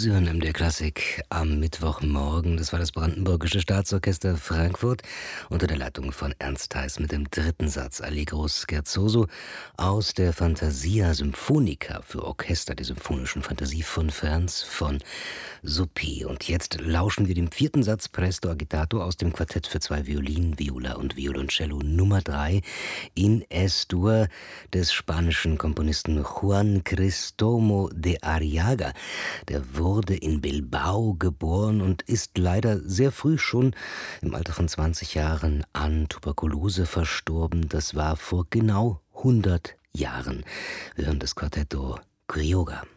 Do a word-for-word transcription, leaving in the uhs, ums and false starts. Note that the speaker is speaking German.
Sie hören M D R Klassik am Mittwochmorgen. Das war das Brandenburgische Staatsorchester Frankfurt unter der Leitung von Ernst Theis mit dem dritten Satz Allegro scherzoso aus der Fantasia Symphonica für Orchester, der symphonischen Fantasie von Franz von Suppy. Und jetzt lauschen wir dem vierten Satz Presto agitato aus dem Quartett für zwei Violinen, Viola und Violoncello Nummer drei in Es-Dur des spanischen Komponisten Juan Cristomo de Arriaga. Der wurde in Bilbao geboren und ist leider sehr früh schon im Alter von zwanzig Jahren an Tuberkulose verstorben. Das war vor genau hundert Jahren. Wir hören das Quartetto Quiroga.